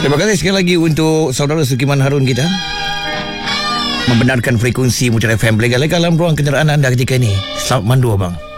Terima kasih sekali lagi untuk saudara Sulaiman Harun kita membenarkan frekuensi Mutar FM legal-legal dalam ruang kenderaan anda ketika ini. Selamat mandu abang.